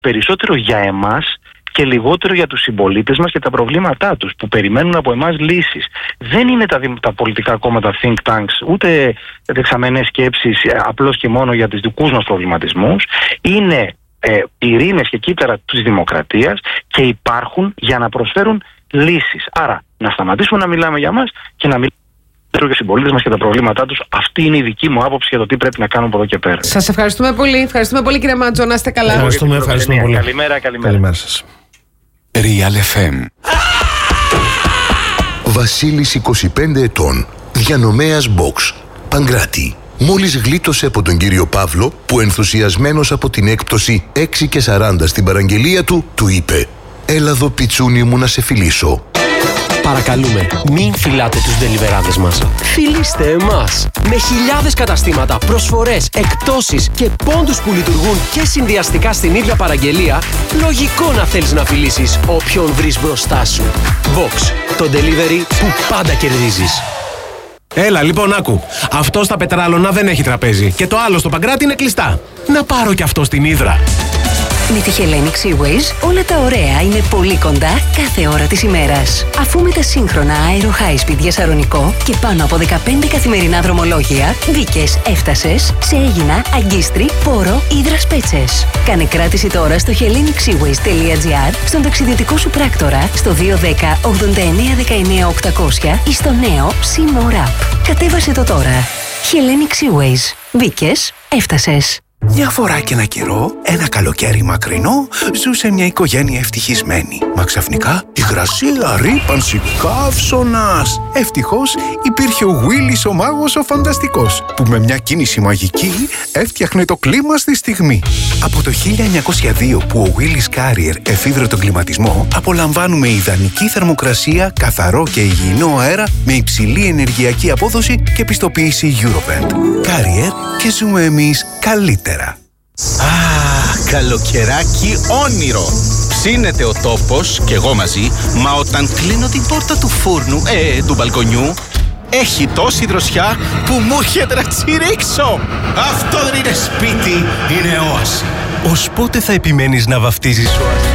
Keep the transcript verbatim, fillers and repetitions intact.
περισσότερο για εμάς και λιγότερο για τους συμπολίτες μας και τα προβλήματά τους, που περιμένουν από εμάς λύσεις. Δεν είναι τα, τα πολιτικά κόμματα think tanks, ούτε δεξαμενές σκέψεις απλώς και μόνο για τους δικούς μας προβληματισμούς. Είναι ε, πυρήνες και κύτταρα της δημοκρατίας και υπάρχουν για να προσφέρουν λύσεις. Άρα να σταματήσουμε να μιλάμε για μας και να μιλάμε για τους συμπολίτες μας και τα προβλήματά τους. Αυτή είναι η δική μου άποψη για το τι πρέπει να κάνουμε από εδώ και πέρα. Σας ευχαριστούμε πολύ. Ευχαριστούμε πολύ, κύριε Μάντζο. Να είστε καλά. Ευχαριστούμε, ευχαριστούμε πολύ. Καλημέρα, καλημέρα. Καλημέρα σας. Real εφ εμ. Βασίλης, είκοσι πέντε ετών, διανομέας box, Παγκράτη. Μόλις γλίτωσε από τον κύριο Παύλο, που ενθουσιασμένος από την έκπτωση έξι και σαράντα στην παραγγελία του, του είπε: «Έλα εδώ, πιτσούνι μου, να σε φιλήσω». Παρακαλούμε, μην φυλάτε τους ντελιβεράδες μας. Φιλήστε εμάς. Με χιλιάδες καταστήματα, προσφορές, εκπτώσεις και πόντους που λειτουργούν και συνδυαστικά στην ίδια παραγγελία, λογικό να θέλεις να φιλήσεις όποιον βρεις μπροστά σου. Box, το delivery που πάντα κερδίζεις. Έλα, λοιπόν, άκου. Αυτό στα Πετράλωνα δεν έχει τραπέζι και το άλλο στο Παγκράτη είναι κλειστά. Να πάρω κι αυτό στην Ύδρα. Με τη Hellenic Seaways όλα τα ωραία είναι πολύ κοντά κάθε ώρα της ημέρας. Αφού με τα σύγχρονα Aero High Speed για Σαρονικό και πάνω από δεκαπέντε καθημερινά δρομολόγια, μπήκες, έφτασες σε Αίγινα, Αγκίστρι, Πόρο, Ύδρας Πέτσες. Κάνε κράτηση τώρα στο hellenic seaways τελεία gr, στον ταξιδιωτικό σου πράκτορα, στο δύο ένα μηδέν ογδόντα εννέα δεκαεννέα οκτακόσια ή στο νέο Seamore App. Κατέβασε το τώρα. Hellenic Seaways. Μπήκες, έφτασες. Μια φορά και ένα καιρό, ένα καλοκαίρι μακρινό, ζούσε μια οικογένεια ευτυχισμένη. Μα ξαφνικά, υγρασία, ρύπανση, καύσωνας. Ευτυχώς υπήρχε ο Willis ο μάγος ο φανταστικός, που με μια κίνηση μαγική έφτιαχνε το κλίμα στη στιγμή. Από το χίλια εννιακόσια δύο που ο Willis Carrier εφήβρε τον κλιματισμό, απολαμβάνουμε ιδανική θερμοκρασία, καθαρό και υγιεινό αέρα με υψηλή ενεργειακή απόδοση και πιστοποίηση Eurovent. Carrier, και ζούμε εμείς καλύτερα. Α, καλοκαιράκι όνειρο. Ψήνεται ο τόπος και εγώ μαζί, μα όταν κλείνω την πόρτα του φούρνου, ε, του μπαλκονιού, έχει τόση δροσιά που μου έρχεται να τσιρίξω. Αυτό δεν είναι σπίτι, είναι όαση. Ως πότε θα επιμένεις να βαφτίζεις όαση?